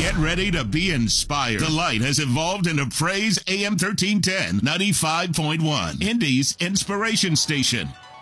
Get ready to be inspired. The Light has evolved into Praise AM 1310, 95.1, Indy's inspiration station.